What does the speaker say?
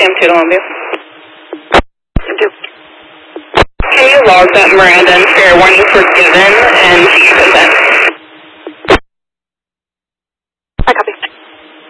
Sam 2 to Longview. Can you log that Miranda and fair warning for given and consent?